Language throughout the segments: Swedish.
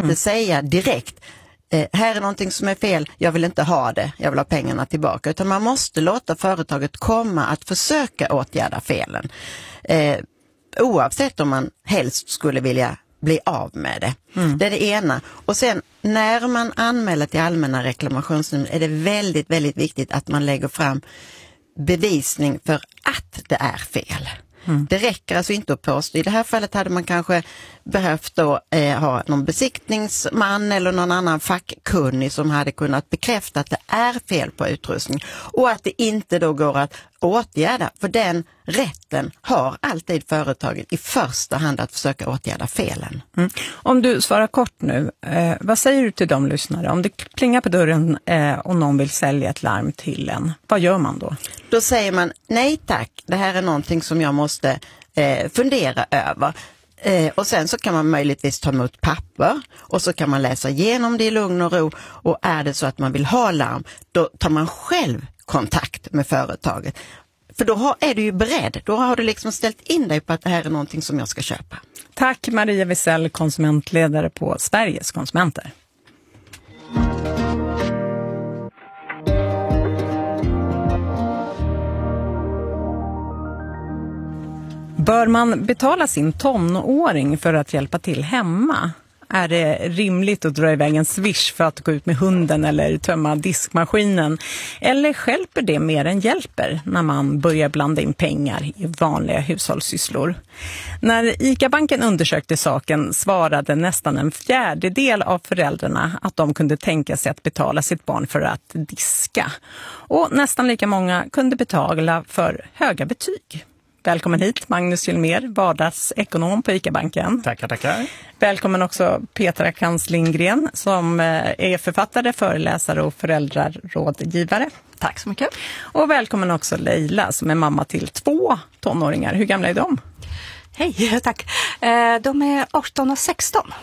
inte säga direkt, här är någonting som är fel, jag vill inte ha det, jag vill ha pengarna tillbaka. Utan man måste låta företaget komma att försöka åtgärda felen. Oavsett om man helst skulle vilja bli av med det. Det är det ena. Och sen när man anmäler till allmänna reklamationsnämnden är det väldigt, väldigt viktigt att man lägger fram bevisning för att det är fel. Det räcker alltså inte att påstå. I det här fallet hade man kanske behövt då, ha någon besiktningsman eller någon annan fackkunnig som hade kunnat bekräfta att det är fel på utrustning och att det inte då går att åtgärda. För den rätten har alltid företaget i första hand att försöka åtgärda felen. Om du svarar kort nu, vad säger du till de lyssnare? Om det klingar på dörren och någon vill sälja ett larm till en, vad gör man då? Då säger man nej tack, det här är någonting som jag måste fundera över. Och sen så kan man möjligtvis ta emot papper och så kan man läsa igenom det i lugn och ro. Och är det så att man vill ha larm, då tar man själv kontakt med företaget. För då är du ju beredd, då har du liksom ställt in dig på att det här är någonting som jag ska köpa. Tack Maria Wisell, konsumentledare på Sveriges konsumenter. Bör man betala sin tonåring för att hjälpa till hemma? Är det rimligt att dra iväg en swish för att gå ut med hunden eller tömma diskmaskinen? Eller hjälper det mer än hjälper när man börjar blanda in pengar i vanliga hushållssysslor? När ICA-banken undersökte saken svarade nästan 1/4 av föräldrarna att de kunde tänka sig att betala sitt barn för att diska. Och nästan lika många kunde betala för höga betyg. Välkommen hit, Magnus Hjälmér, vardagsekonom på ICA-banken. Tackar. Välkommen också Petra Krantz Lindgren som är författare, föreläsare och föräldrarådgivare. Tack så mycket. Och välkommen också Leila som är mamma till 2 tonåringar. Hur gamla är de? Hej, tack. De är 18 och 16.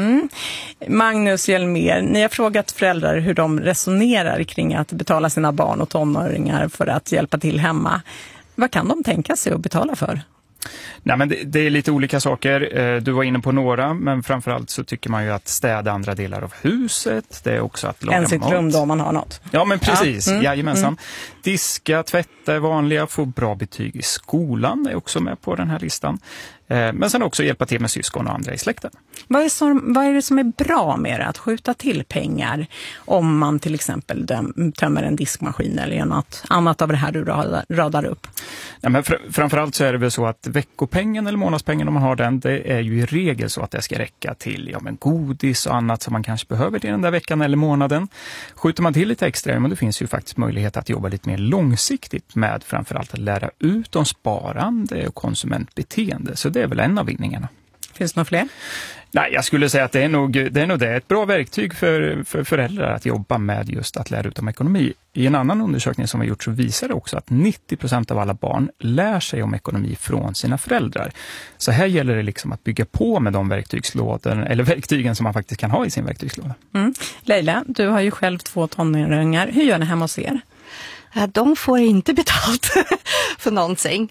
Magnus Hjälmér, ni har frågat föräldrar hur de resonerar kring att betala sina barn och tonåringar för att hjälpa till hemma. Vad kan de tänka sig att betala för? Nej, men det är lite olika saker. Du var inne på några, men framförallt så tycker man ju att städa andra delar av huset. Det är också att laga mat. Sitt rum då man har något. Ja, men precis. Jajamensan. Diska, tvätta är vanliga, få bra betyg i skolan är också med på den här listan. Men sen också hjälpa till med syskon och andra i släkten. Vad är det som är bra med att skjuta till pengar om man till exempel tömmer en diskmaskin eller något annat av det här du radar upp? Ja, men framförallt så är det väl så att veckopengen eller månadspengen om man har den, det är ju i regel så att det ska räcka till godis och annat som man kanske behöver till den där veckan eller månaden. Skjuter man till lite extra, men det finns ju faktiskt möjlighet att jobba lite mer långsiktigt med framförallt att lära ut om sparande och konsumentbeteende. Så det är väl en av vinningarna. Finns det några fler? Nej, jag skulle säga att det är nog ett bra verktyg för föräldrar att jobba med just att lära ut om ekonomi. I en annan undersökning som vi gjort så visar det också att 90% av alla barn lär sig om ekonomi från sina föräldrar. Så här gäller det liksom att bygga på med de verktygen som man faktiskt kan ha i sin verktygslåda. Leila, du har ju själv 2 tonåringar. Hur gör ni hemma hos er? De får inte betalt för någonting.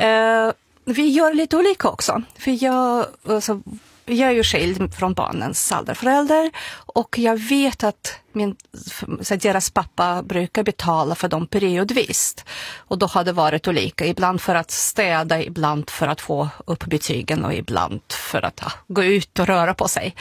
Vi gör lite olika också. För jag är ju skild från barnens förälder och jag vet att deras pappa brukar betala för dem periodvis. Och då har det varit olika. Ibland för att städa, ibland för att få upp betygen och ibland för att gå ut och röra på sig.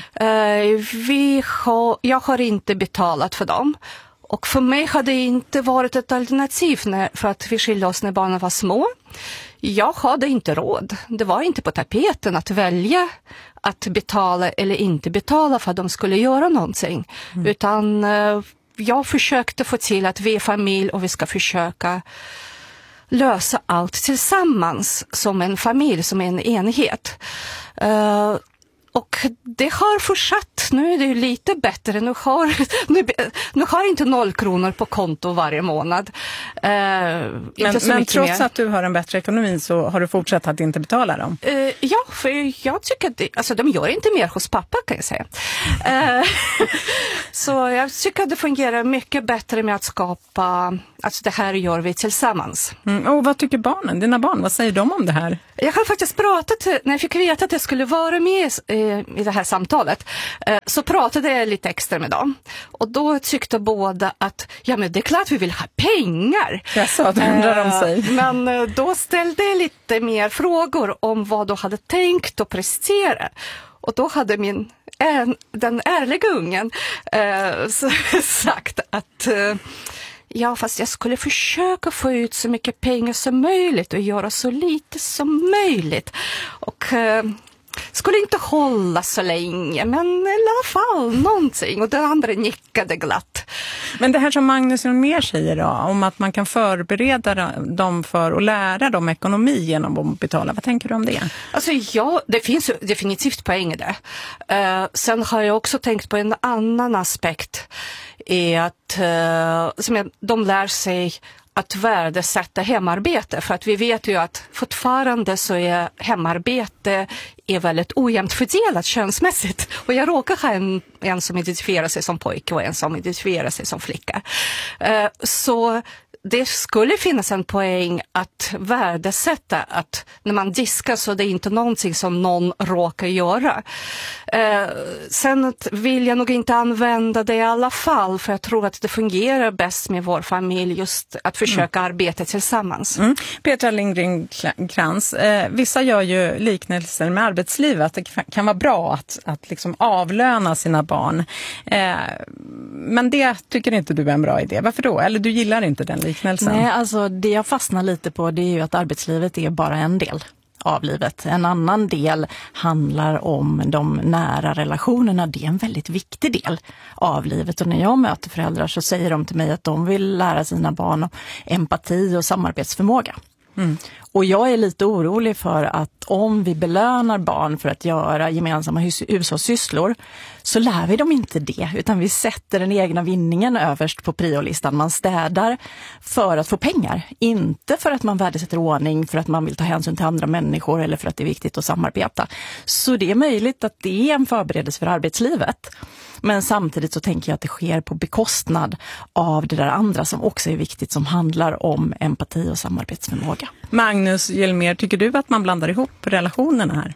Jag har inte betalat för dem. Och för mig har det inte varit ett alternativ för att vi skilde oss när barnen var små. Jag hade inte råd. Det var inte på tapeten att välja att betala eller inte betala för att de skulle göra någonting. Utan jag försökte få till att vi är familj och vi ska försöka lösa allt tillsammans som en familj, som en enhet. Och det har fortsatt. Nu är det ju lite bättre. Nu har inte 0 kronor på konto varje månad. Men trots att du har en bättre ekonomi så har du fortsatt att inte betala dem? Ja, för jag tycker att de gör inte mer hos pappa, kan jag säga. Så jag tycker att det fungerar mycket bättre med att skapa, alltså det här gör vi tillsammans. Och vad tycker dina barn? Vad säger de om det här? Jag har faktiskt pratat, när jag fick veta att jag skulle vara med i det här samtalet, så pratade jag lite extra med dem. Och då tyckte båda att men det är klart vi vill ha pengar. Jag sa att undrar de sig. Men då ställde jag lite mer frågor om vad de hade tänkt att prestera. Och då hade den ärliga ungen sagt att fast jag skulle försöka få ut så mycket pengar som möjligt och göra så lite som möjligt. Och skulle inte hålla så länge, men i alla fall någonting. Och den andra nickade glatt. Men det här som Magnus mer säger då, om att man kan förbereda dem för att lära dem ekonomi genom att betala. Vad tänker du om det? Alltså det finns definitivt poäng i det. Sen har jag också tänkt på en annan aspekt. Är att de lär sig att värdesätta hemarbete. För att vi vet ju att fortfarande så är hemarbete väldigt ojämnt fördelat könsmässigt. Och jag råkar ha en som identifierar sig som pojke och en som identifierar sig som flicka. Så det skulle finnas en poäng att värdesätta att när man diskar så det är inte någonting som någon råkar göra. Sen vill jag nog inte använda det i alla fall, för jag tror att det fungerar bäst med vår familj just att försöka arbeta tillsammans. Petra Lindgren Krantz, vissa gör ju liknelser med arbetslivet, att det kan vara bra att liksom avlöna sina barn. Men det tycker inte du är en bra idé. Varför då? Eller du gillar inte den liknelsen? Nej, alltså det jag fastnar lite på, det är ju att arbetslivet är bara en del av livet. En annan del handlar om de nära relationerna. Det är en väldigt viktig del av livet. Och när jag möter föräldrar så säger de till mig att de vill lära sina barn empati och samarbetsförmåga. Och jag är lite orolig för att om vi belönar barn för att göra gemensamma hushållssysslor så lär vi dem inte det, utan vi sätter den egna vinningen överst på priolistan. Man städar för att få pengar, inte för att man värdesätter ordning, för att man vill ta hänsyn till andra människor eller för att det är viktigt att samarbeta. Så det är möjligt att det är en förberedelse för arbetslivet. Men samtidigt så tänker jag att det sker på bekostnad av det där andra som också är viktigt, som handlar om empati och samarbetsförmåga. Magnus Hjelmér, tycker du att man blandar ihop relationerna här?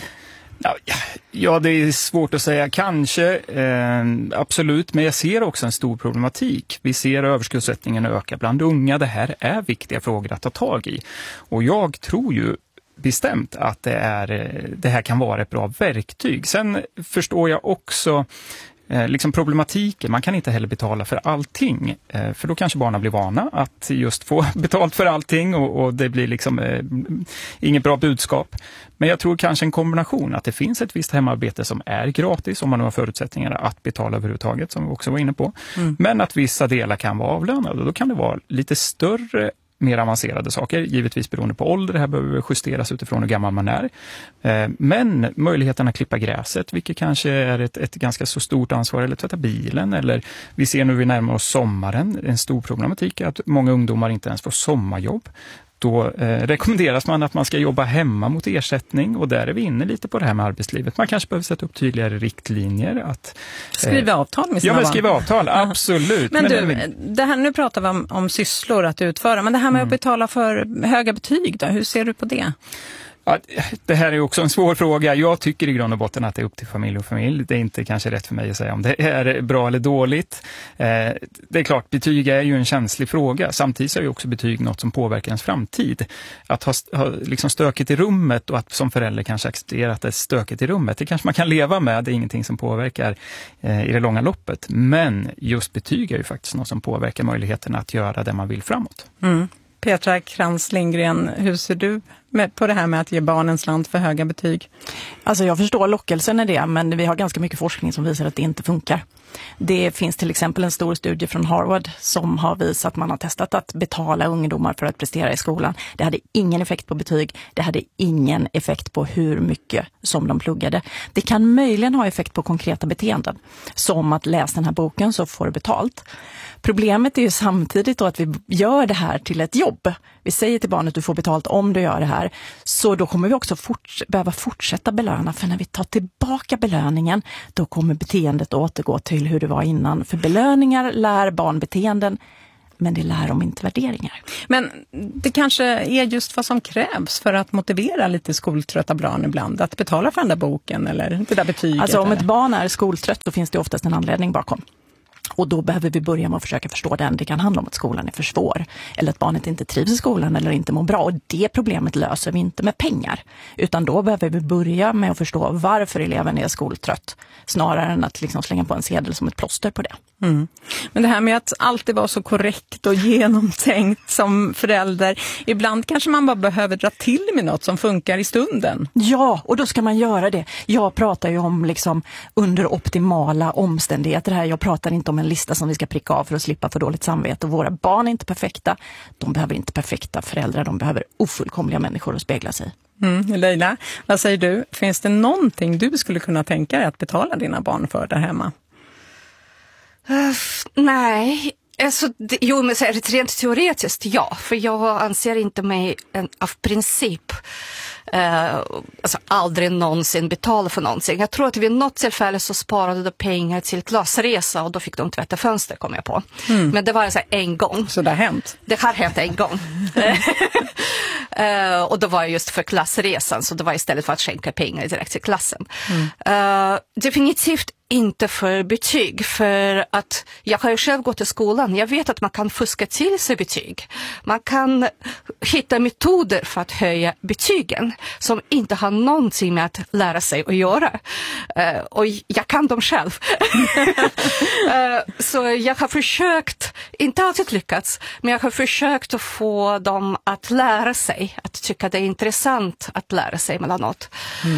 Ja, det är svårt att säga. Kanske, absolut. Men jag ser också en stor problematik. Vi ser överskuldsättningen öka bland unga. Det här är viktiga frågor att ta tag i. Och jag tror ju bestämt att det här kan vara ett bra verktyg. Sen förstår jag också liksom problematiken. Man kan inte heller betala för allting. För då kanske barnen blir vana att just få betalt för allting och det blir liksom inget bra budskap. Men jag tror kanske en kombination, att det finns ett visst hemarbete som är gratis om man har förutsättningarna att betala överhuvudtaget, som vi också var inne på. Men att vissa delar kan vara avlönade och då kan det vara lite större, mer avancerade saker, givetvis beroende på ålder. Det här behöver justeras utifrån hur gammal man är. Men möjligheten att klippa gräset, vilket kanske är ett ganska så stort ansvar, eller tvätta bilen, eller vi ser nu vi närmar oss sommaren, en stor problematik är att många ungdomar inte ens får sommarjobb. Då rekommenderas man att man ska jobba hemma mot ersättning, och där är vi inne lite på det här med arbetslivet. Man kanske behöver sätta upp tydligare riktlinjer. Att skriva avtal med sina barn. Ja, men skriva avtal, absolut. Men du, det här, nu pratar vi om sysslor att utföra, men det här med att betala för höga betyg då, hur ser du på det? Ja, det här är också en svår fråga. Jag tycker i grund och botten att det är upp till familj och familj. Det är inte kanske rätt för mig att säga om det är bra eller dåligt. Det är klart, betyg är ju en känslig fråga. Samtidigt är ju också betyg något som påverkar ens framtid. Att ha liksom stöket i rummet, och att som förälder kanske acceptera att det är stöket i rummet, det kanske man kan leva med. Det är ingenting som påverkar i det långa loppet. Men just betyg är ju faktiskt något som påverkar möjligheten att göra det man vill framåt. Petra Krantz Lindgren, hur ser du på det här med att ge barnen slant för höga betyg? Alltså jag förstår lockelsen i det, men vi har ganska mycket forskning som visar att det inte funkar. Det finns till exempel en stor studie från Harvard som har visat att man har testat att betala ungdomar för att prestera i skolan. Det hade ingen effekt på betyg, det hade ingen effekt på hur mycket som de pluggade. Det kan möjligen ha effekt på konkreta beteenden, som att läsa den här boken så får du betalt. Problemet är ju samtidigt då att vi gör det här till ett jobb. Vi säger till barnet att du får betalt om du gör det här. Så då kommer vi också behöva fortsätta belöna. För när vi tar tillbaka belöningen, då kommer beteendet återgå till hur det var innan. För belöningar lär barn beteenden men det lär dem inte värderingar. Men det kanske är just vad som krävs för att motivera lite skoltrötta barn ibland. Att betala för den där boken eller det där betyget. Alltså om eller? ett barn är skoltrött så finns det oftast en anledning bakom. Och då behöver vi börja med att försöka förstå den. Det kan handla om att skolan är för svår. Eller att barnet inte trivs i skolan eller inte mår bra. Och det problemet löser vi inte med pengar. Utan då behöver vi börja med att förstå varför eleven är skoltrött. Snarare än att liksom slänga på en sedel som ett plåster på det. Mm. Men det här med att alltid vara så korrekt och genomtänkt som förälder. Ibland kanske man bara behöver dra till med något som funkar i stunden. Ja, och då ska man göra det. Jag pratar ju om liksom under optimala omständigheter här. Jag pratar inte om en lista som vi ska pricka av för att slippa för dåligt samvete. Och våra barn är inte perfekta. De behöver inte perfekta föräldrar. De behöver ofullkomliga människor att spegla sig. Leila, vad säger du? Finns det någonting du skulle kunna tänka dig att betala dina barn för där hemma? Nej, alltså, jo, men så rent teoretiskt ja, för jag anser inte mig av princip alltså aldrig någonsin betala för någonting. Jag tror att vid något tillfälle så sparade de pengar till klassresa och då fick de tvätta fönster, kom jag på. Men det var så här en gång. Så det har hänt? Det har hänt en gång. Och då var det just för klassresan, så det var istället för att skänka pengar direkt till klassen. Definitivt inte för betyg, för att jag har ju själv gått i skolan. Jag vet att man kan fuska till sig betyg. Man kan hitta metoder för att höja betygen som inte har någonting med att lära sig att göra. Och jag kan dem själv. Så jag har försökt, inte alltid lyckats, men jag har försökt att få dem att lära sig, att tycka det är intressant att lära sig mellanåt.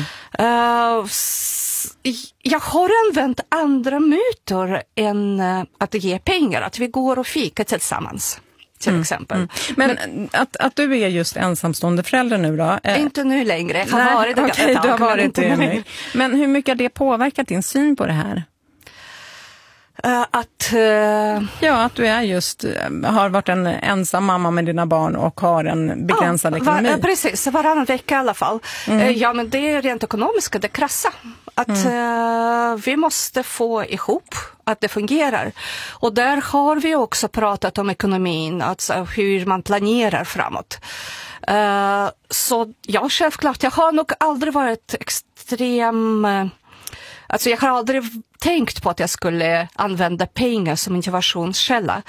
Jag har använt andra mutor än att ge pengar, att vi går och fika tillsammans till exempel. Men att du är just ensamstående förälder nu då? Inte nu längre, jag har varit det okej, ett du har tag, varit det nu. Men hur mycket har det påverkat din syn på det här? Att du är just, har varit en ensam mamma med dina barn och har en begränsad ekonomi. Precis, varannan vecka i alla fall. Ja, men det är rent ekonomiska, det krassa. Att vi måste få ihop att det fungerar. Och där har vi också pratat om ekonomin, alltså hur man planerar framåt. Så ja, självklart, jag har nog aldrig varit extrem... Alltså jag har aldrig tänkt på att jag skulle använda pengar som motivationskälla.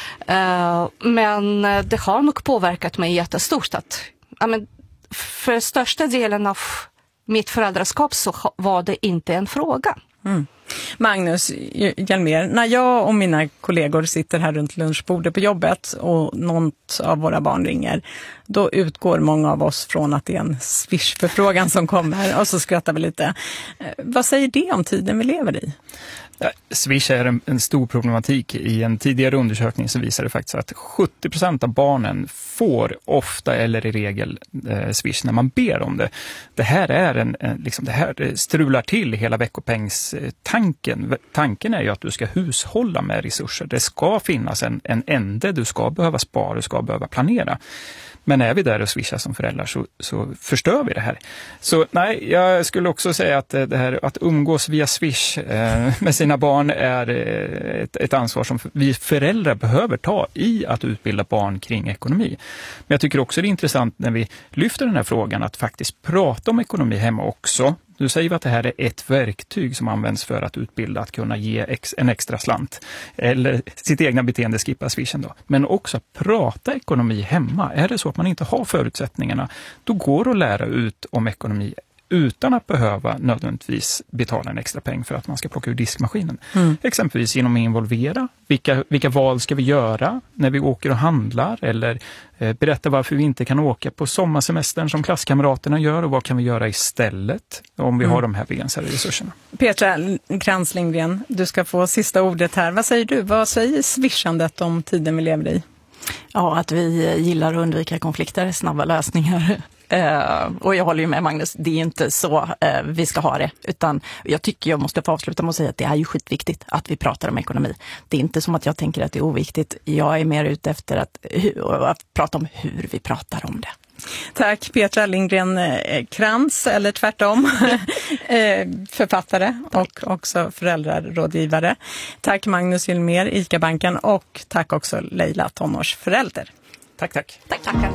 Men det har nog påverkat mig jättestort. Att, för största delen av mitt föräldraskap så var det inte en fråga. Magnus Hjelmér, när jag och mina kollegor sitter här runt lunchbordet på jobbet och något av våra barn ringer, då utgår många av oss från att det är en Swish-förfrågan som kommer och så skrattar vi lite. Vad säger det om tiden vi lever i? Swish är en stor problematik. I en tidigare undersökning så visar det faktiskt att 70% av barnen får ofta eller i regel Swish när man ber om det. Det här är det här strular till hela veckopengstanken. Tanken är ju att du ska hushålla med resurser. Det ska finnas en ände, du ska behöva spara, du ska behöva planera. Men är vi där och swishar som föräldrar så förstör vi det här. Så nej, jag skulle också säga att det här att umgås via Swish med sina barn är ett ansvar som vi föräldrar behöver ta i att utbilda barn kring ekonomi. Men jag tycker också det är intressant när vi lyfter den här frågan att faktiskt prata om ekonomi hemma också. Du säger att det här är ett verktyg som används för att utbilda, att kunna ge en extra slant eller sitt egna beteende, skippa swishen då. Men också prata ekonomi hemma. Är det så att man inte har förutsättningarna, då går det att lära ut om ekonomi utan att behöva nödvändigtvis betala en extra peng för att man ska plocka ur diskmaskinen. Exempelvis genom att involvera. Vilka val ska vi göra när vi åker och handlar? Eller berätta varför vi inte kan åka på sommarsemestern som klasskamraterna gör och vad kan vi göra istället om vi har de här begränsade resurserna. Petra Krantz Lindgren, du ska få sista ordet här. Vad säger du? Vad säger swishandet om tiden vi lever i? Ja, att vi gillar att undvika konflikter, snabba lösningar. Och jag håller ju med Magnus, det är inte så vi ska ha det. Utan jag måste få avsluta med att säga att det är ju skitviktigt att vi pratar om ekonomi. Det är inte som att jag tänker att det är oviktigt. Jag är mer ute efter att prata om hur vi pratar om det. Tack Petra Lindgren Krantz, eller tvärtom, författare och också föräldrarådgivare. Tack Magnus Gylmér, ICA-banken, och tack också Leila, tonårsförälder. Tack. Tackar.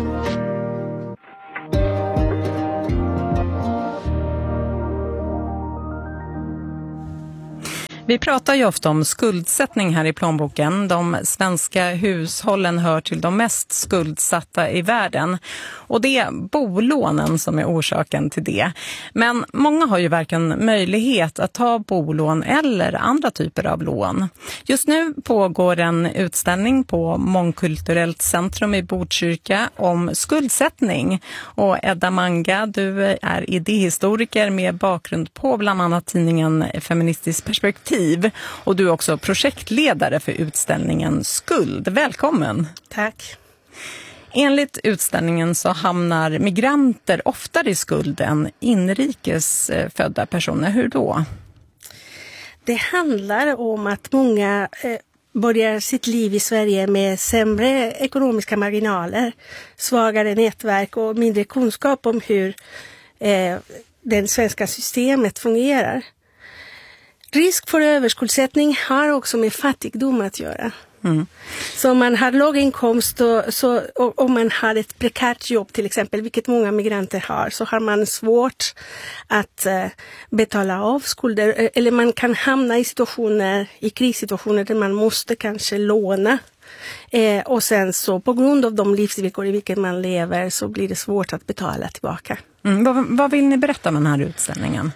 Vi pratar ju ofta om skuldsättning här i plånboken. De svenska hushållen hör till de mest skuldsatta i världen. Och det är bolånen som är orsaken till det. Men många har ju varken möjlighet att ta bolån eller andra typer av lån. Just nu pågår en utställning på Mångkulturellt centrum i Botkyrka om skuldsättning. Och Edda Manga, du är idéhistoriker med bakgrund på bland annat tidningen Feministiskt perspektiv. Och du är också projektledare för utställningen Skuld. Välkommen! Tack! Enligt utställningen så hamnar migranter oftare i skuld än inrikes födda personer. Hur då? Det handlar om att många börjar sitt liv i Sverige med sämre ekonomiska marginaler, svagare nätverk och mindre kunskap om hur det svenska systemet fungerar. Risk för överskuldsättning har också med fattigdom att göra. Så om man har låg inkomst och om man har ett prekärt jobb till exempel, vilket många migranter har, så har man svårt att betala av skulder. Eller man kan hamna i krissituationer där man måste kanske låna. Och sen så på grund av de livsvillkor i vilket man lever så blir det svårt att betala tillbaka. Vad vill ni berätta om den här utställningen?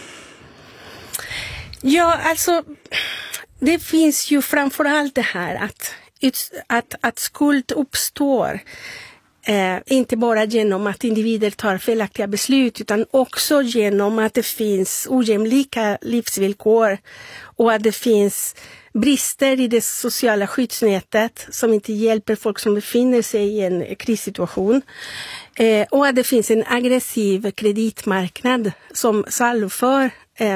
Ja, alltså det finns ju framförallt det här att skuld uppstår inte bara genom att individer tar felaktiga beslut utan också genom att det finns ojämlika livsvillkor och att det finns brister i det sociala skyddsnätet som inte hjälper folk som befinner sig i en krissituation. Och att det finns en aggressiv kreditmarknad som saluför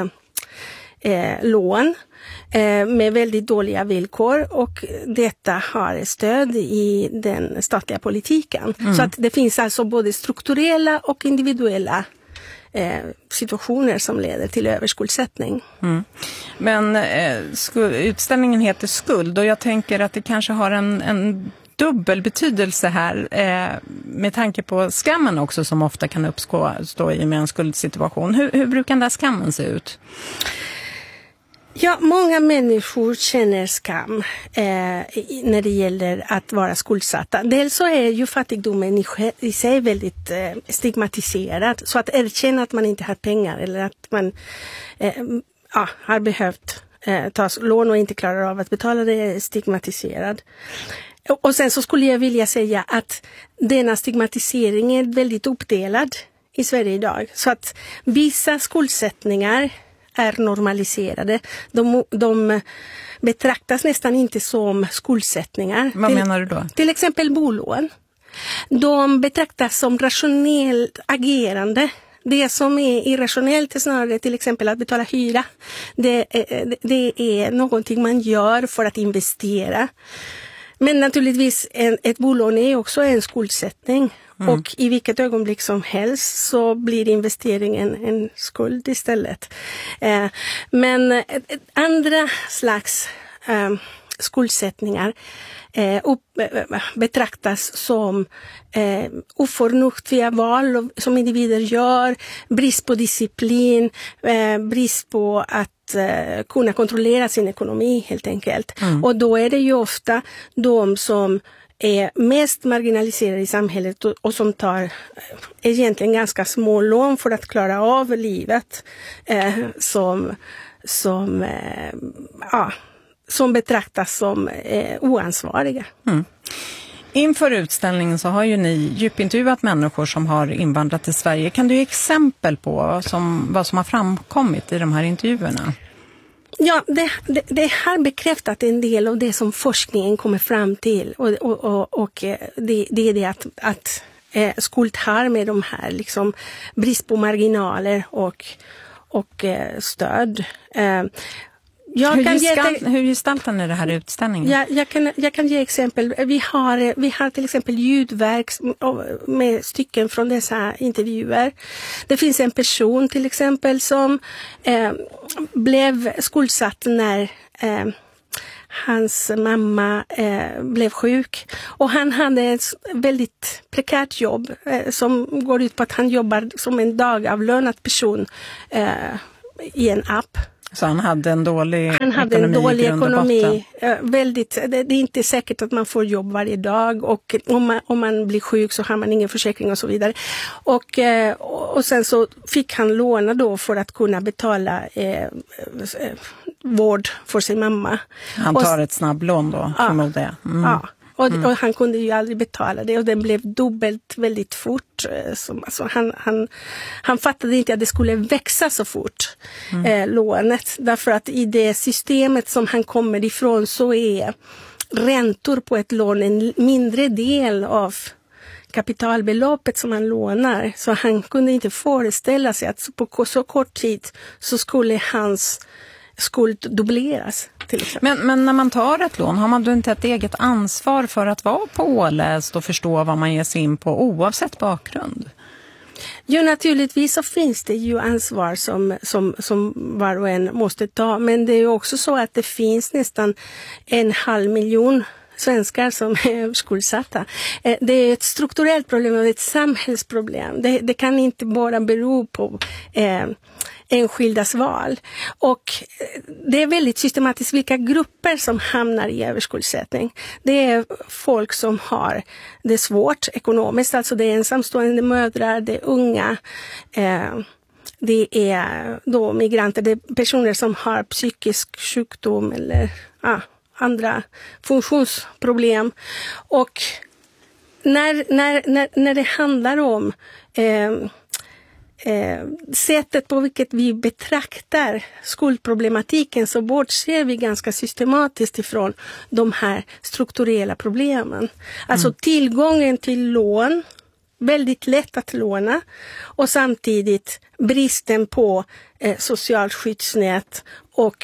lån med väldigt dåliga villkor, och detta har stöd i den statliga politiken. Så att det finns alltså både strukturella och individuella situationer som leder till överskuldsättning. Men utställningen heter Skuld, och jag tänker att det kanske har en dubbel betydelse här med tanke på skammen också som ofta kan uppstå i med en skuldsituation. Hur brukar den där skammen se ut? Ja, många människor känner skam när det gäller att vara skuldsatta. Dels så är ju fattigdomen i sig väldigt stigmatiserad. Så att erkänna att man inte har pengar eller att man har behövt ta lån och inte klarar av att betala det är stigmatiserad. Och sen så skulle jag vilja säga att denna stigmatisering är väldigt uppdelad i Sverige idag. Så att vissa skuldsättningar är normaliserade. De betraktas nästan inte som skuldsättningar. Vad menar du då? Till exempel bolån. De betraktas som rationellt agerande. Det som är irrationellt är snarare till exempel att betala hyra. Det är någonting man gör för att investera. Men naturligtvis ett bolån är också en skuldsättning. Och i vilket ögonblick som helst så blir investeringen en skuld istället. Men andra slags skuldsättningar betraktas som oförnuftiga val som individer gör, brist på disciplin, brist på att kunna kontrollera sin ekonomi helt enkelt. Och då är det ju ofta de som är mest marginaliserade i samhället och som tar egentligen ganska små lån för att klara av livet som betraktas som oansvariga. Inför utställningen så har ju ni djupintervjuat människor som har invandrat till Sverige. Kan du ge exempel på vad som har framkommit i de här intervjuerna? Ja, det har bekräftat en del av det som forskningen kommer fram till och det är det att skuld har med de här liksom brist på marginaler och stöd. Hur gestaltar ni det här utställningen? Jag kan ge exempel. Vi har till exempel ljudverk med stycken från dessa intervjuer. Det finns en person till exempel som blev skuldsatt när hans mamma blev sjuk, och han hade ett väldigt prekärt jobb som går ut på att han jobbar som en dagavlönad person i en app. Så han hade en dålig ekonomi. Det är inte säkert att man får jobb varje dag, och om man blir sjuk så har man ingen försäkring och så vidare. Och sen så fick han låna då för att kunna betala vård för sin mamma. Han tar ett snabblån då, förmodar jag. Ja. Och han kunde ju aldrig betala det, och den blev dubbelt väldigt fort. Alltså han fattade inte att det skulle växa så fort, lånet. Därför att i det systemet som han kommer ifrån så är räntor på ett lån en mindre del av kapitalbeloppet som han lånar. Så han kunde inte föreställa sig att på så kort tid så skulle hans skuld dubbleras. Men när man tar ett lån, har man då inte ett eget ansvar för att vara påläst och förstå vad man ger sig in på oavsett bakgrund? Jo, naturligtvis så finns det ju ansvar som var och en måste ta, men det är ju också så att det finns nästan 500 000 svenskar som är skuldsatta. Det är ett strukturellt problem och ett samhällsproblem. Det kan inte bara bero på enskildas val. Och det är väldigt systematiskt vilka grupper som hamnar i överskuldsättning. Det är folk som har det svårt ekonomiskt, alltså det är ensamstående mödrar, det är unga, det är då migranter, det är personer som har psykisk sjukdom eller andra funktionsproblem. Och när det handlar om sättet på vilket vi betraktar skuldproblematiken, så bortser vi ganska systematiskt ifrån de här strukturella problemen. Alltså tillgången till lån, väldigt lätt att låna, och samtidigt bristen på socialt skyddsnät och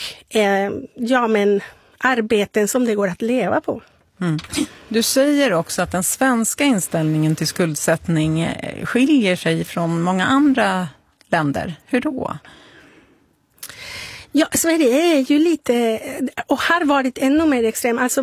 arbeten som det går att leva på. Du säger också att den svenska inställningen till skuldsättning skiljer sig från många andra länder. Hur då? Ja, Sverige är ju lite, och har varit ännu mer extrem. Alltså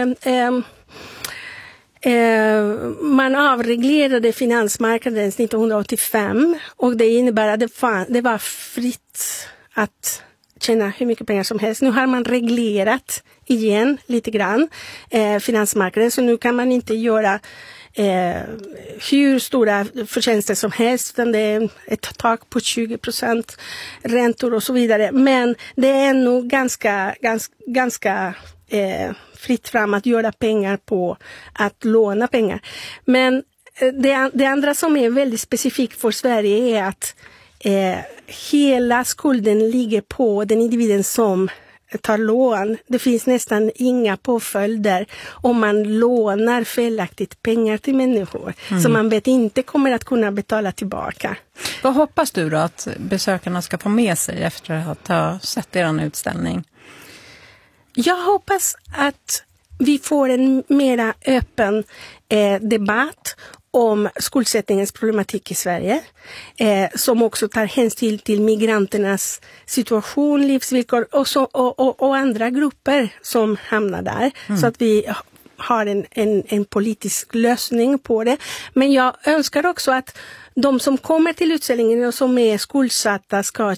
man avreglerade finansmarknaden 1985, och det innebär att det var fritt att tjäna hur mycket pengar som helst. Nu har man reglerat igen lite grann finansmarknaden, så nu kan man inte göra hur stora förtjänster som helst, utan det är ett tak på 20% räntor och så vidare. Men det är nog ganska fritt fram att göra pengar på att låna pengar. Men det andra som är väldigt specifikt för Sverige är att hela skulden ligger på den individen som tar lån. Det finns nästan inga påföljder om man lånar felaktigt pengar till människor som man vet inte kommer att kunna betala tillbaka. Vad hoppas du då att besökarna ska få med sig efter att ha sett er utställning? Jag hoppas att vi får en mera öppen debatt om skuldsättningens problematik i Sverige, som också tar hänsyn till migranternas situation, livsvillkor och andra grupper som hamnar där, så att vi har en politisk lösning på det. Men jag önskar också att de som kommer till utställningen och som är skuldsatta ska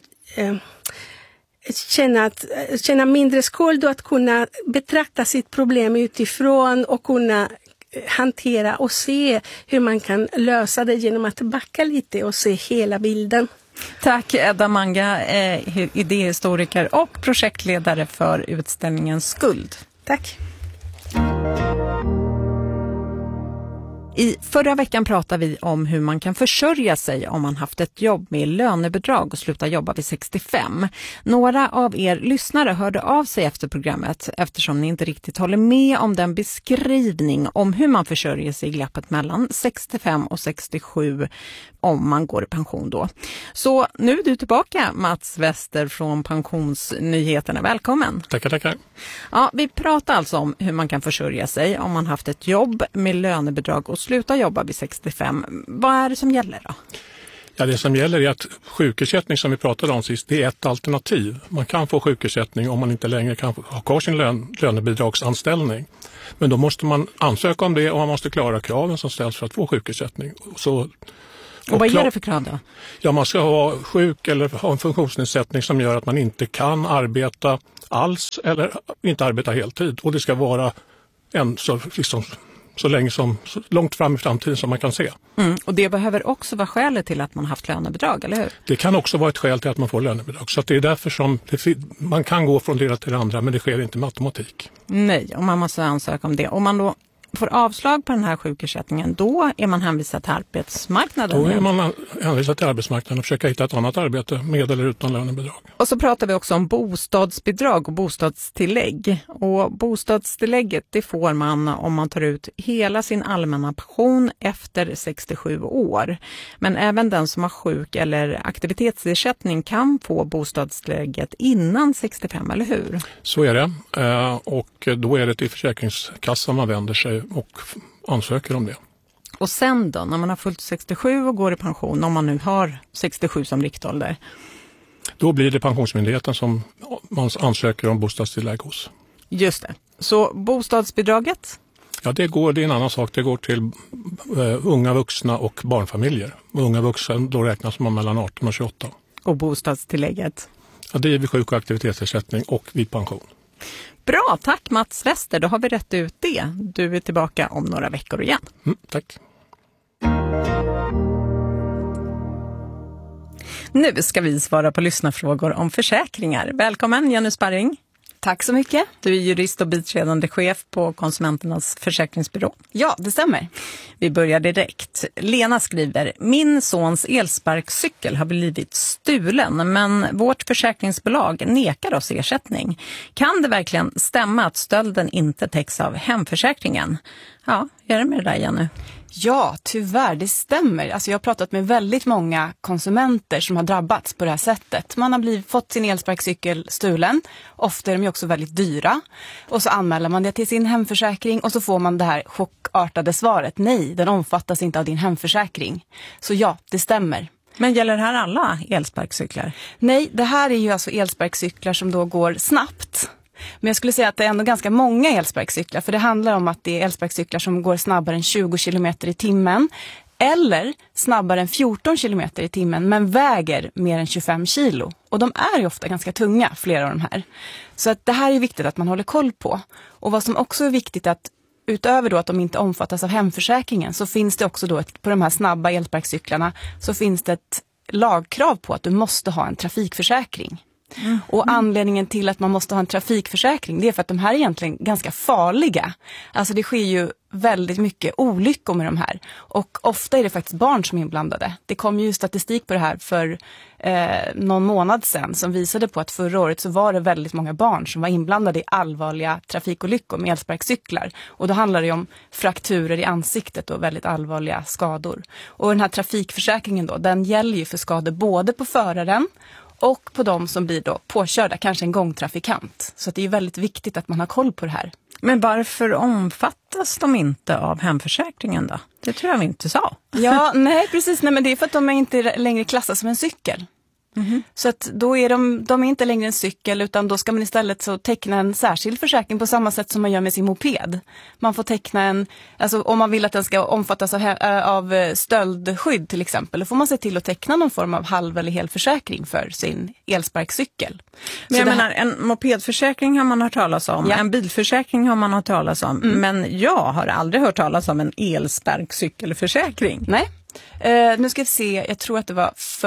känna mindre skuld och att kunna betrakta sitt problem utifrån och kunna hantera och se hur man kan lösa det genom att backa lite och se hela bilden. Tack Edda Manga, idéhistoriker och projektledare för utställningen Skuld. Tack. I förra veckan pratade vi om hur man kan försörja sig om man haft ett jobb med lönebidrag och sluta jobba vid 65. Några av er lyssnare hörde av sig efter programmet eftersom ni inte riktigt håller med om den beskrivning om hur man försörjer sig i glappet mellan 65 och 67 om man går i pension då. Så nu är du tillbaka, Mats Wester från Pensionsnyheterna. Välkommen! Tackar. Ja, vi pratar alltså om hur man kan försörja sig om man haft ett jobb med lönebidrag och sluta jobba vid 65. Vad är det som gäller då? Ja, det som gäller är att sjukersättning som vi pratade om sist, det är ett alternativ. Man kan få sjukersättning om man inte längre kan ha kvar sin lönebidragsanställning. Men då måste man ansöka om det och man måste klara kraven som ställs för att få sjukersättning. Och vad är det för krav då? Ja, man ska vara sjuk eller ha en funktionsnedsättning som gör att man inte kan arbeta alls eller inte arbeta heltid. Och det ska vara så långt fram i framtiden som man kan se. Och det behöver också vara skälet till att man haft lönebidrag, eller hur? Det kan också vara ett skäl till att man får lönebidrag. Så att det är därför som man kan gå från det ena till det andra, men det sker inte med automatik. Nej, och man måste ansöka om det. Om man då får avslag på den här sjukersättningen, då är man hänvisad till arbetsmarknaden. Då är man hänvisad till arbetsmarknaden och försöka hitta ett annat arbete med eller utan lönebidrag. Och så pratar vi också om bostadsbidrag och bostadstillägg. Och bostadstillägget, det får man om man tar ut hela sin allmänna pension efter 67 år. Men även den som har sjuk- eller aktivitetsersättning kan få bostadstillägget innan 65, eller hur? Så är det. Och då är det till Försäkringskassan man vänder sig och ansöker om det. Och sen då, när man har fyllt 67 och går i pension, om man nu har 67 som riktålder? Då blir det Pensionsmyndigheten som man ansöker om bostadstillägg hos. Just det. Så bostadsbidraget? Ja, det är en annan sak. Det går till unga vuxna och barnfamiljer. Unga vuxna, då räknas man mellan 18 och 28. Och bostadstillägget? Ja, det är vid sjuk- och aktivitetsersättning och vid pension. Bra, tack Mats Wester. Då har vi rätt ut det. Du är tillbaka om några veckor igen. Tack. Nu ska vi svara på lyssnarfrågor om försäkringar. Välkommen Jenny Sparring. Tack så mycket. Du är jurist och biträdande chef på Konsumenternas försäkringsbyrå. Ja, det stämmer. Vi börjar direkt. Lena skriver: min sons elsparkcykel har blivit stulen, men vårt försäkringsbolag nekar oss ersättning. Kan det verkligen stämma att stölden inte täcks av hemförsäkringen? Ja, är det med det där, Jenny? Ja, tyvärr, det stämmer. Alltså jag har pratat med väldigt många konsumenter som har drabbats på det här sättet. Man har fått sin elsparkcykel stulen. Ofta är de ju också väldigt dyra. Och så anmäler man det till sin hemförsäkring och så får man det här chockartade svaret: nej, den omfattas inte av din hemförsäkring. Så ja, det stämmer. Men gäller det här alla elsparkcyklar? Nej, det här är ju alltså elsparkcyklar som då går snabbt. Men jag skulle säga att det är ändå ganska många elsparkcyklar, för det handlar om att det är elsparkcyklar som går snabbare än 20 km i timmen eller snabbare än 14 km i timmen men väger mer än 25 kilo. Och de är ju ofta ganska tunga, flera av de här. Så att det här är viktigt att man håller koll på. Och vad som också är viktigt att utöver då att de inte omfattas av hemförsäkringen, så finns det också då på de här snabba elsparkcyklarna så finns det ett lagkrav på att du måste ha en trafikförsäkring. Och anledningen till att man måste ha en trafikförsäkring, det är för att de här är egentligen ganska farliga. Alltså det sker ju väldigt mycket olyckor med de här. Och ofta är det faktiskt barn som är inblandade. Det kom ju statistik på det här för någon månad sedan som visade på att förra året så var det väldigt många barn som var inblandade i allvarliga trafikolyckor med elsparkcyklar. Och då handlar det om frakturer i ansiktet och väldigt allvarliga skador. Och den här trafikförsäkringen då, den gäller ju för skador både på föraren och på de som blir då påkörda, kanske en gångtrafikant. Så att det är väldigt viktigt att man har koll på det här. Men varför omfattas de inte av hemförsäkringen då? Det tror jag vi inte sa. Ja, nej precis. Nej, men det är för att de är inte längre klassas som en cykel. Mm-hmm. Så att då är de är inte längre en cykel, utan då ska man istället så teckna en särskild försäkring på samma sätt som man gör med sin moped. Man får teckna alltså om man vill att den ska omfattas av stöldskydd till exempel, då får man se till att teckna någon form av halv- eller helförsäkring för sin elsparkcykel. Men jag menar, en mopedförsäkring har man hört talas om, ja. En bilförsäkring har man hört talas om, men jag har aldrig hört talas om en elsparkcykelförsäkring. Nej, nu ska vi se, jag tror att det var för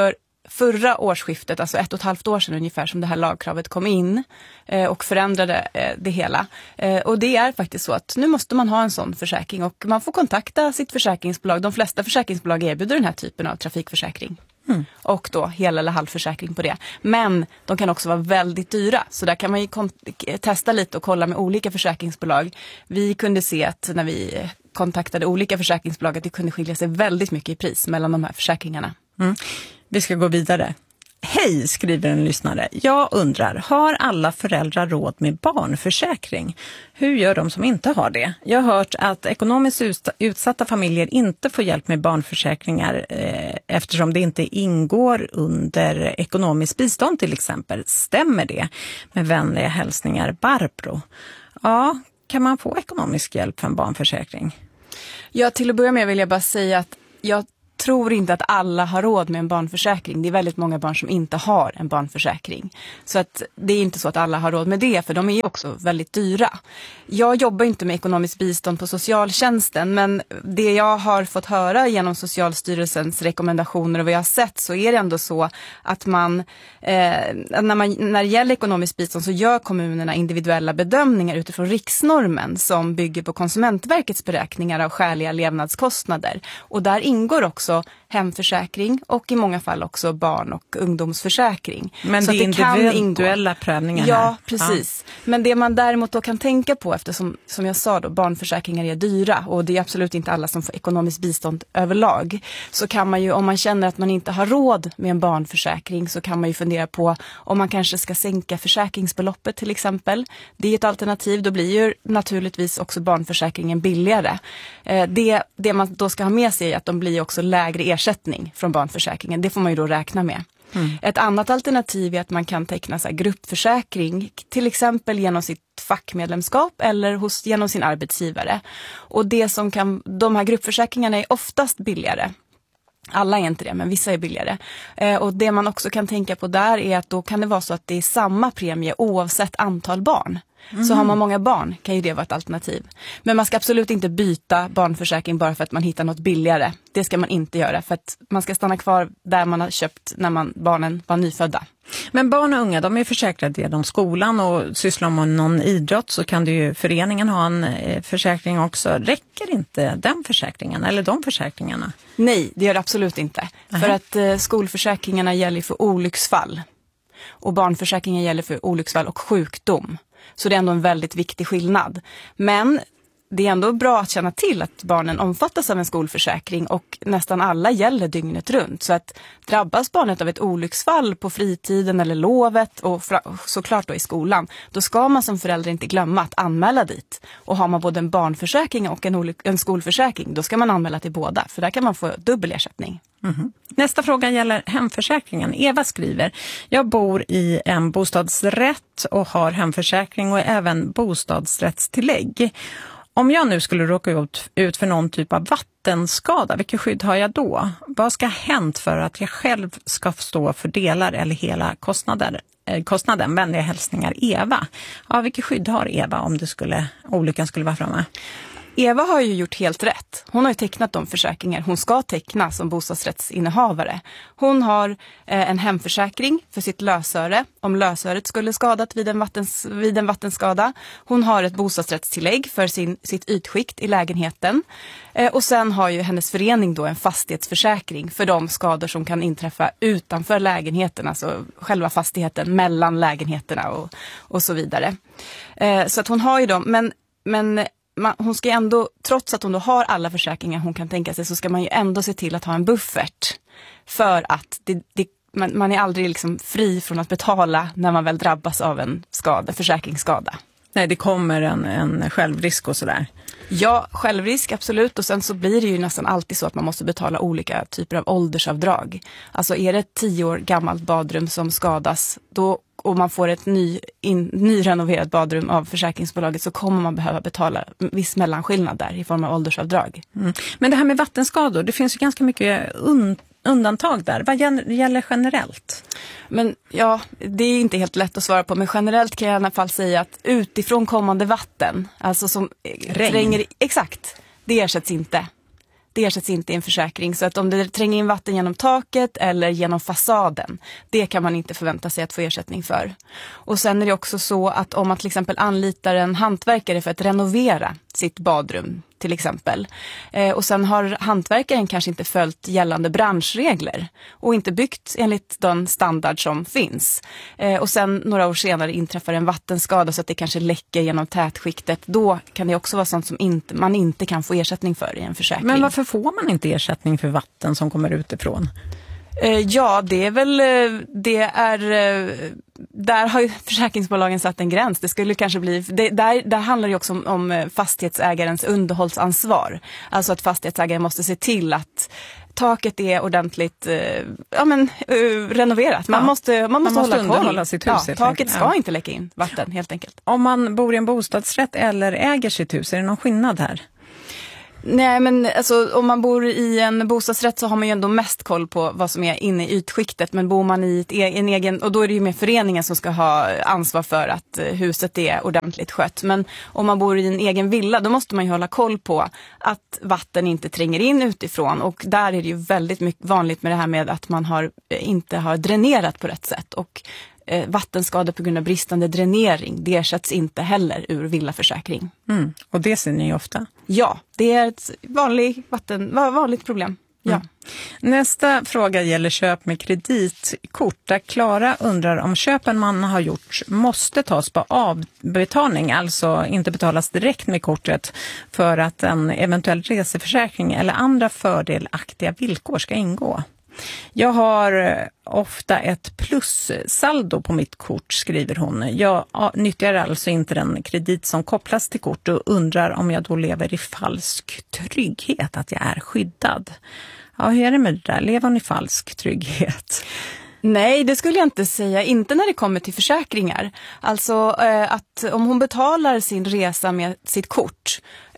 förra årsskiftet, alltså 1,5 år sedan ungefär, som det här lagkravet kom in och förändrade det hela. Och det är faktiskt så att nu måste man ha en sån försäkring och man får kontakta sitt försäkringsbolag. De flesta försäkringsbolag erbjuder den här typen av trafikförsäkring. Och då hel- eller halvförsäkring på det. Men de kan också vara väldigt dyra. Så där kan man ju testa lite och kolla med olika försäkringsbolag. Vi kunde se att när vi kontaktade olika försäkringsbolag att det kunde skilja sig väldigt mycket i pris mellan de här försäkringarna. Vi ska gå vidare. Hej, skriver en lyssnare. Jag undrar, har alla föräldrar råd med barnförsäkring? Hur gör de som inte har det? Jag har hört att ekonomiskt utsatta familjer inte får hjälp med barnförsäkringar eftersom det inte ingår under ekonomiskt bistånd till exempel. Stämmer det? Med vänliga hälsningar, Barbro. Ja, kan man få ekonomisk hjälp för en barnförsäkring? Ja, till att börja med vill jag bara säga att jag tror inte att alla har råd med en barnförsäkring. Det är väldigt många barn som inte har en barnförsäkring. Så att det är inte så att alla har råd med det, för de är också väldigt dyra. Jag jobbar inte med ekonomiskt bistånd på socialtjänsten, men det jag har fått höra genom Socialstyrelsens rekommendationer och vad jag har sett, så är det ändå så att när det gäller ekonomiskt bistånd så gör kommunerna individuella bedömningar utifrån riksnormen som bygger på Konsumentverkets beräkningar av skäliga levnadskostnader. Och där ingår också hemförsäkring och i många fall också barn- och ungdomsförsäkring. Men så det är individuella prövningar här. Ja, precis. Ja. Men det man däremot då kan tänka på, eftersom som jag sa då, barnförsäkringar är dyra och det är absolut inte alla som får ekonomiskt bistånd överlag, så kan man ju, om man känner att man inte har råd med en barnförsäkring, så kan man ju fundera på om man kanske ska sänka försäkringsbeloppet till exempel. Det är ett alternativ, då blir ju naturligtvis också barnförsäkringen billigare. Det man då ska ha med sig är att de blir också lägre ersättning från barnförsäkringen. Det får man ju då räkna med. Ett annat alternativ är att man kan teckna så här gruppförsäkring, till exempel genom sitt fackmedlemskap eller genom sin arbetsgivare. Och de här gruppförsäkringarna är oftast billigare. Alla är inte det, men vissa är billigare. Och det man också kan tänka på där är att då kan det vara så att det är samma premie oavsett antal barn. Så har man många barn kan ju det vara ett alternativ. Men man ska absolut inte byta barnförsäkring bara för att man hittar något billigare. Det ska man inte göra, för att man ska stanna kvar där man har köpt när barnen var nyfödda. Men barn och unga, de är försäkrade genom skolan, och sysslar med någon idrott så kan det ju föreningen ha en försäkring också. Räcker inte den försäkringen eller de försäkringarna? Nej, det gör det absolut inte. För att skolförsäkringarna gäller för olycksfall. Och barnförsäkringen gäller för olycksfall och sjukdom. Så det är ändå en väldigt viktig skillnad. Men det är ändå bra att känna till att barnen omfattas av en skolförsäkring och nästan alla gäller dygnet runt. Så att drabbas barnet av ett olycksfall på fritiden eller lovet och såklart då i skolan, då ska man som förälder inte glömma att anmäla dit. Och har man både en barnförsäkring och en skolförsäkring, då ska man anmäla till båda, för där kan man få dubbel ersättning. Nästa fråga gäller hemförsäkringen. Eva skriver, jag bor i en bostadsrätt och har hemförsäkring och även bostadsrättstillägg. Om jag nu skulle råka ut för någon typ av vattenskada, vilket skydd har jag då? Vad ska ha hänt för att jag själv ska stå för delar eller hela kostnaden? Vänliga hälsningar, Eva. Ja, vilket skydd har Eva om olyckan skulle vara framme? Eva har ju gjort helt rätt. Hon har ju tecknat de försäkringar hon ska teckna som bostadsrättsinnehavare. Hon har en hemförsäkring för sitt lösöre, om lösöret skulle skadat vid en vattenskada. Hon har ett bostadsrättstillägg för sitt ytskikt i lägenheten. Och sen har ju hennes förening då en fastighetsförsäkring för de skador som kan inträffa utanför lägenheten, alltså själva fastigheten, mellan lägenheterna och så vidare. Så att hon har ju dem, men hon ska ändå, trots att hon då har alla försäkringar hon kan tänka sig, så ska man ju ändå se till att ha en buffert. För att man är aldrig liksom fri från att betala när man väl drabbas av en försäkringsskada. Nej, det kommer en självrisk och sådär. Ja, självrisk absolut, och sen så blir det ju nästan alltid så att man måste betala olika typer av åldersavdrag. Alltså är det ett 10 år gammalt badrum som skadas och man får ett nyrenoverat badrum av försäkringsbolaget, så kommer man behöva betala viss mellanskillnad där i form av åldersavdrag. Men det här med vattenskador, det finns ju ganska mycket undantag där. Vad gäller generellt? Men ja, det är inte helt lätt att svara på, men generellt kan jag i alla fall säga att utifrån kommande vatten, alltså som tränger, exakt, det ersätts inte. det ersätts inte i en försäkring. Så att om det tränger in vatten genom taket eller genom fasaden, det kan man inte förvänta sig att få ersättning för. Och sen är det också så att om man till exempel anlitar en hantverkare för att renovera sitt badrum till exempel. Och sen har hantverkaren kanske inte följt gällande branschregler och inte byggt enligt den standard som finns. Och sen några år senare inträffar en vattenskada så att det kanske läcker genom tätskiktet. Då kan det också vara sånt som man inte kan få ersättning för i en försäkring. Men varför får man inte ersättning för vatten som kommer utifrån? Ja, det är väl, där har ju försäkringsbolagen satt en gräns. Det skulle kanske bli, där handlar det också om fastighetsägarens underhållsansvar. Alltså att fastighetsägaren måste se till att taket är ordentligt renoverat. Man måste hålla koll. Sitt hus. Ja, taket ska inte läcka in vatten helt enkelt. Om man bor i en bostadsrätt eller äger sitt hus, är det någon skillnad här? Nej, men alltså, om man bor i en bostadsrätt så har man ju ändå mest koll på vad som är inne i ytskiktet. Men bor man i en egen, och då är det ju mer föreningen som ska ha ansvar för att huset är ordentligt skött. Men om man bor i en egen villa, då måste man ju hålla koll på att vatten inte tränger in utifrån. Och där är det ju väldigt mycket vanligt med det här med att man inte har dränerat på rätt sätt. Och vattenskador på grund av bristande dränering, det ersätts inte heller ur villaförsäkring. Och det ser ni ofta? Ja, det är ett vanligt problem. Ja. Nästa fråga gäller köp med kreditkort. Där Klara undrar om köpen man har gjort måste tas på avbetalning, alltså inte betalas direkt med kortet för att en eventuell reseförsäkring eller andra fördelaktiga villkor ska ingå. Jag har ofta ett plussaldo på mitt kort, skriver hon. Jag nyttjar alltså inte den kredit som kopplas till kort och undrar om jag då lever i falsk trygghet, att jag är skyddad. Ja, hur är det med det där? Lever hon i falsk trygghet? Nej, det skulle jag inte säga. Inte när det kommer till försäkringar. Alltså att om hon betalar sin resa med sitt kort,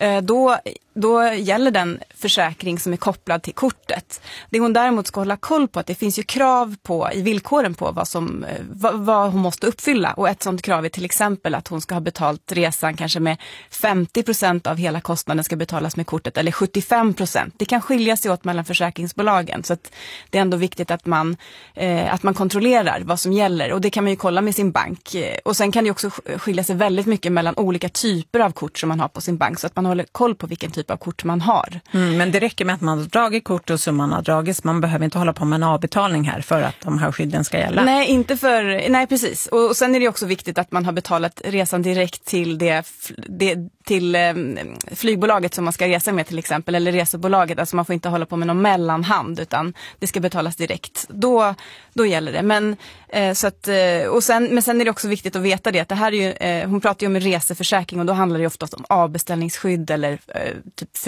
då gäller den försäkring som är kopplad till kortet. Det hon däremot ska hålla koll på att det finns ju krav i villkoren på vad hon måste uppfylla. Och ett sådant krav är till exempel att hon ska ha betalt resan kanske med 50% av hela kostnaden ska betalas med kortet eller 75%. Det kan skilja sig åt mellan försäkringsbolagen, så att det är ändå viktigt att man kontrollerar vad som gäller, och det kan man ju kolla med sin bank. Och sen kan det också skilja sig väldigt mycket mellan olika typer av kort som man har på sin bank, så att man håller koll på vilken typ av kort man har. Men det räcker med att man har dragit kort och summan har dragits. Man behöver inte hålla på med en avbetalning här för att de här skydden ska gälla. Nej, precis. Och sen är det också viktigt att man har betalat resan direkt till till flygbolaget som man ska resa med till exempel, eller resebolaget. Alltså man får inte hålla på med någon mellanhand, utan det ska betalas direkt. Då gäller det. Men sen är det också viktigt att veta det, att det här är ju, hon pratar ju om en reseförsäkring, och då handlar det ofta om avbeställningsskydd eller typ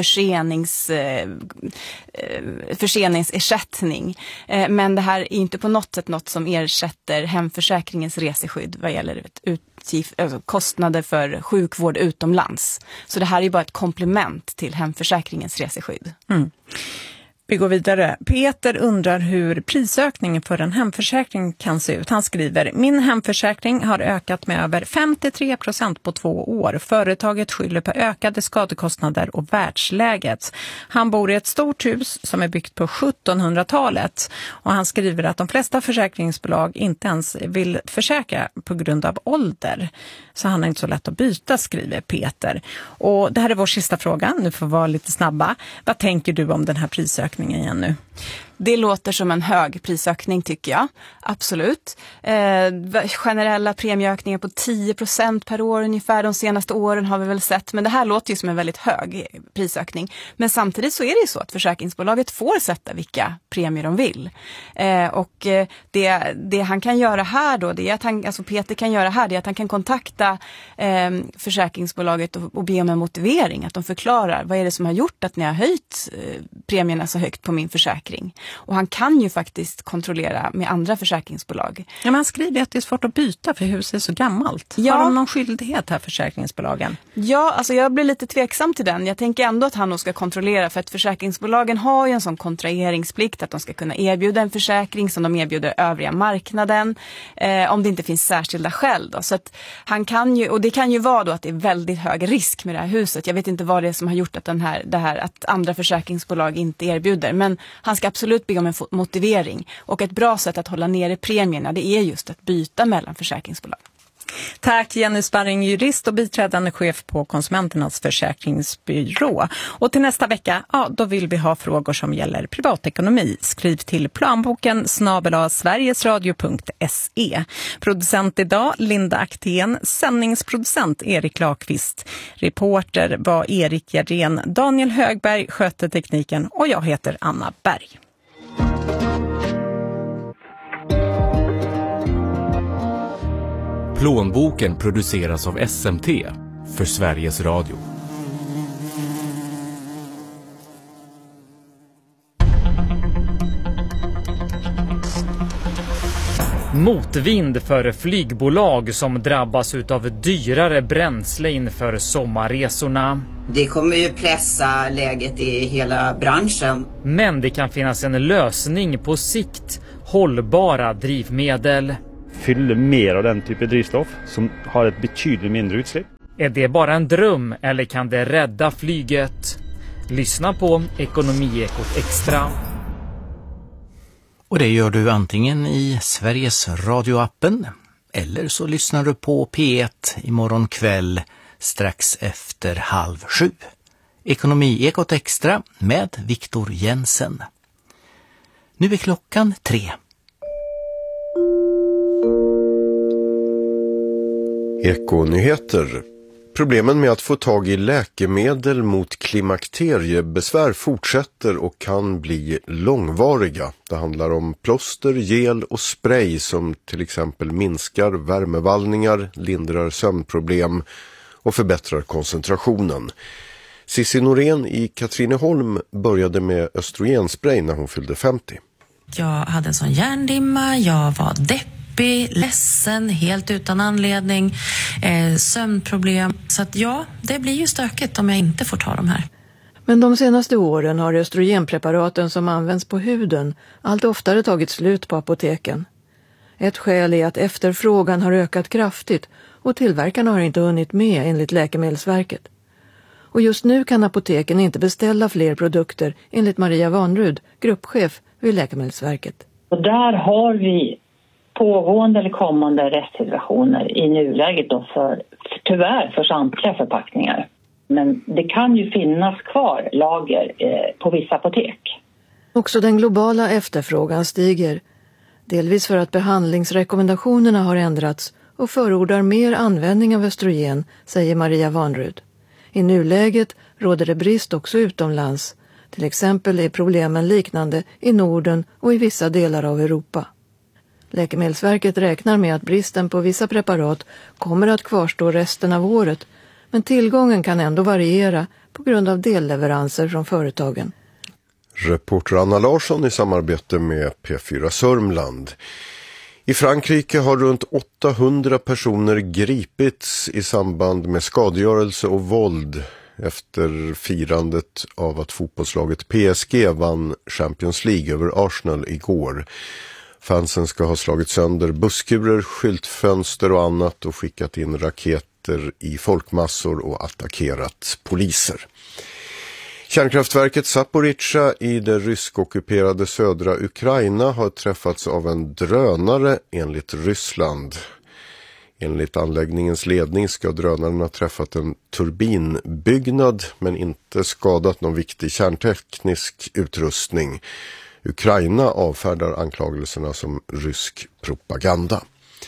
förseningsersättning. Men det här är inte på något sätt något som ersätter hemförsäkringens reseskydd vad gäller kostnader för sjukvård utomlands. Så det här är bara ett komplement till hemförsäkringens reseskydd. Vi går vidare. Peter undrar hur prisökningen för en hemförsäkring kan se ut. Han skriver: min hemförsäkring har ökat med över 53% på 2 år. Företaget skyller på ökade skadekostnader och världsläget. Han bor i ett stort hus som är byggt på 1700-talet. Och han skriver att de flesta försäkringsbolag inte ens vill försäkra på grund av ålder. Så han är inte så lätt att byta, skriver Peter. Och det här är vår sista fråga. Nu får vi vara lite snabba. Vad tänker du om den här prisökningen igen nu? Det låter som en hög prisökning, tycker jag. Absolut. Generella premieökningar på 10% per år ungefär de senaste åren har vi väl sett. Men det här låter ju som en väldigt hög prisökning. Men samtidigt så är det ju så att försäkringsbolaget får sätta vilka premier de vill. Och det han kan göra här då, det är att Peter kan göra här, det är att han kan kontakta försäkringsbolaget och be om en motivering. Att de förklarar, vad är det som har gjort att ni har höjt premierna så högt på min försäkring? Och han kan ju faktiskt kontrollera med andra försäkringsbolag. Ja, men han skriver att det är svårt att byta för huset är så gammalt. Ja. Har de någon skyldighet här, försäkringsbolagen? Ja, alltså jag blir lite tveksam till den. Jag tänker ändå att han nog ska kontrollera, för att försäkringsbolagen har ju en sån kontraheringsplikt att de ska kunna erbjuda en försäkring som de erbjuder övriga marknaden om det inte finns särskilda skäl då. Så att han kan ju, och det kan ju vara då att det är väldigt hög risk med det här huset. Jag vet inte vad det är som har gjort att att andra försäkringsbolag inte erbjuder, men han ska absolut be om en motivering. Och ett bra sätt att hålla nere premierna, det är just att byta mellan försäkringsbolag. Tack Jenny Sparring, jurist och biträdande chef på Konsumenternas försäkringsbyrå. Och till nästa vecka, då vill vi ha frågor som gäller privatekonomi. Skriv till planboken@sverigesradio.se. Producent idag Linda Aktén, sändningsproducent Erik Lakvist. Reporter var Erik Gerdén, Daniel Högberg skötte tekniken och jag heter Anna Berg. Plånboken produceras av SMT för Sveriges Radio. Motvind för flygbolag som drabbas av dyrare bränsle inför sommarresorna. Det kommer ju pressa läget i hela branschen. Men det kan finnas en lösning på sikt. Hållbara drivmedel. Fyller mer av den typen av drivstoff som har ett betydligt mindre utsläpp. Är det bara en dröm eller kan det rädda flyget? Lyssna på Ekonomiekot Extra. Och det gör du antingen i Sveriges radioappen eller så lyssnar du på P1 imorgon kväll strax efter 6:30. Ekonomiekot Extra med Viktor Jensen. Nu är klockan 3. Ekonyheter. Problemen med att få tag i läkemedel mot klimakteriebesvär fortsätter och kan bli långvariga. Det handlar om plåster, gel och spray som till exempel minskar värmevallningar, lindrar sömnproblem och förbättrar koncentrationen. Cissi Norén i Katrineholm började med östrogenspray när hon fyllde 50. Jag hade en sån hjärndimma, jag var deppig, ledsen, helt utan anledning, sömnproblem. Så att det blir ju stökigt om jag inte får ta de här. Men de senaste åren har östrogenpreparaten som används på huden allt oftare tagit slut på apoteken. Ett skäl är att efterfrågan har ökat kraftigt och tillverkarna har inte hunnit med enligt Läkemedelsverket. Och just nu kan apoteken inte beställa fler produkter enligt Maria Vanrud, gruppchef vid Läkemedelsverket. Och där har vi pågående eller kommande rättssituationer i nuläget då tyvärr för samtliga förpackningar. Men det kan ju finnas kvar lager på vissa apotek. Också den globala efterfrågan stiger. Delvis för att behandlingsrekommendationerna har ändrats och förordar mer användning av östrogen, säger Maria Vanrud. I nuläget råder det brist också utomlands. Till exempel är problemen liknande i Norden och i vissa delar av Europa. Läkemedelsverket räknar med att bristen på vissa preparat kommer att kvarstå resten av året, men tillgången kan ändå variera på grund av delleveranser från företagen. Reporter Anna Larsson i samarbete med P4 Sörmland. I Frankrike har runt 800 personer gripits i samband med skadegörelse och våld efter firandet av att fotbollslaget PSG vann Champions League över Arsenal igår. Fansen ska ha slagit sönder busskurer, skyltfönster och annat och skickat in raketer i folkmassor och attackerat poliser. Kärnkraftverket Zaporizjzja i det ryskockuperade södra Ukraina har träffats av en drönare enligt Ryssland. Enligt anläggningens ledning ska drönaren ha träffat en turbinbyggnad men inte skadat någon viktig kärnteknisk utrustning. Ukraina avfärdar anklagelserna som rysk propaganda.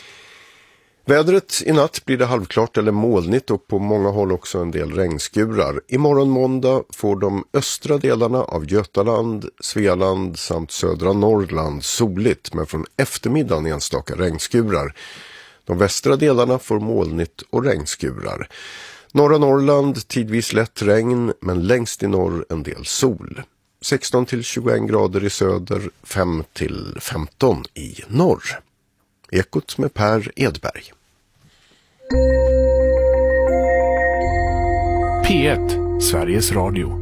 Vädret i natt blir det halvklart eller molnigt och på många håll också en del regnskurar. Imorgon måndag får de östra delarna av Götaland, Svealand samt södra Norrland soligt men från eftermiddagen enstaka regnskurar. De västra delarna får molnigt och regnskurar. Norra Norrland tidvis lätt regn men längst i norr en del sol. 16 till 21 grader i söder, 5 till 15 i norr. Ekot med Per Edberg. P1, Sveriges Radio.